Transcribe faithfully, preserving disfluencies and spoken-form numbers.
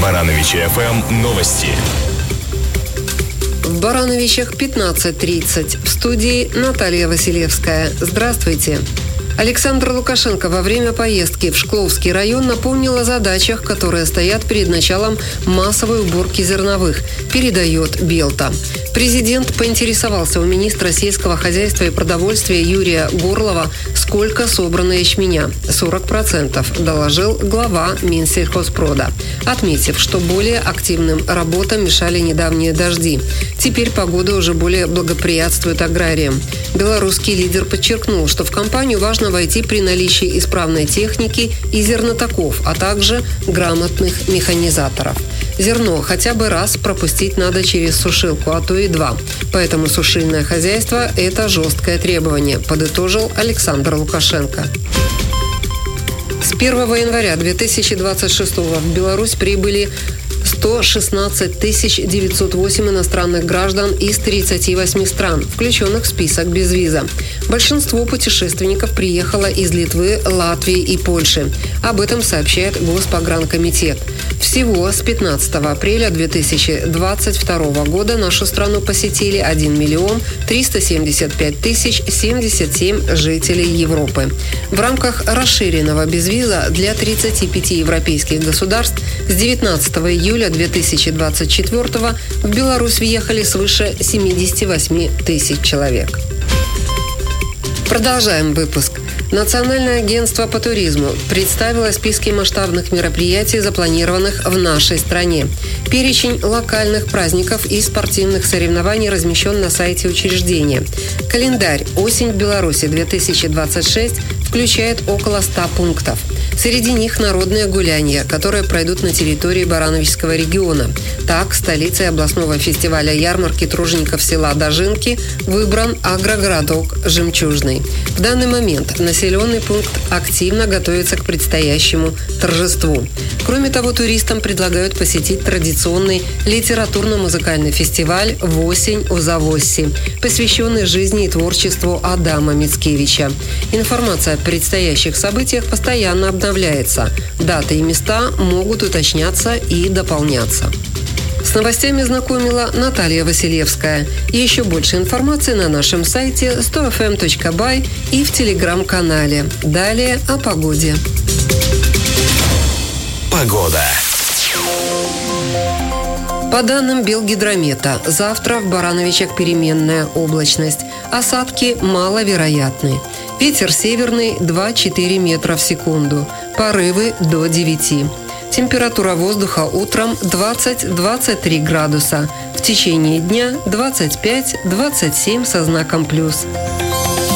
Барановичи эф эм новости. В Барановичах пятнадцать тридцать. В студии Наталья Василевская. Здравствуйте. Александр Лукашенко во время поездки в Шкловский район напомнил о задачах, которые стоят перед началом массовой уборки зерновых, передает Белта. Президент поинтересовался у министра сельского хозяйства и продовольствия Юрия Горлова, сколько собрано ячменя. сорок процентов, доложил глава Минсельхозпрода, отметив, что более активным работам мешали недавние дожди. Теперь погода уже более благоприятствует аграриям. Белорусский лидер подчеркнул, что в кампанию важно войти при наличии исправной техники и зернотоков, а также грамотных механизаторов. Зерно хотя бы раз пропустить надо через сушилку, а то и два. Поэтому сушильное хозяйство – это жесткое требование, подытожил Александр Лукашенко. С первого января две тысячи двадцать шестого в Беларусь прибыли сто шестнадцать тысяч девятьсот восемь иностранных граждан из тридцати восьми стран, включенных в список без виза. Большинство путешественников приехало из Литвы, Латвии и Польши. Об этом сообщает Госпогранкомитет. Всего с пятнадцатого апреля две тысячи двадцать второго года нашу страну посетили один миллион триста семьдесят пять тысяч семьдесят семь жителей Европы. В рамках расширенного безвиза для тридцати пяти европейских государств с девятнадцатого июля две тысячи двадцать четвёртого в Беларусь въехали свыше семидесяти восьми тысяч человек. Продолжаем выпуск. Национальное агентство по туризму представило списки масштабных мероприятий, запланированных в нашей стране. Перечень локальных праздников и спортивных соревнований размещен на сайте учреждения. Календарь «Осень в Беларуси две тысячи двадцать шесть» включает около ста пунктов. Среди них народные гуляния, которые пройдут на территории Барановичского региона. Так, столицей областного фестиваля ярмарки тружеников села Дожинки выбран агрогородок Жемчужный. В данный момент населенный пункт активно готовится к предстоящему торжеству. Кроме того, туристам предлагают посетить традиционный литературно-музыкальный фестиваль «Восень у Завосси», посвященный жизни и творчеству Адама Мицкевича. Информация о предстоящих событиях постоянно обновляется. Даты и места могут уточняться и дополняться. С новостями знакомила Наталья Василевская. Еще больше информации на нашем сайте сто эф эм точка бай и в телеграм-канале. Далее о погоде. Погода. По данным Белгидромета, завтра в Барановичах переменная облачность. Осадки маловероятны. Ветер северный два-четыре метра в секунду. Порывы до девяти. Температура воздуха утром двадцать-двадцать три градуса. В течение дня двадцать пять-двадцать семь со знаком плюс.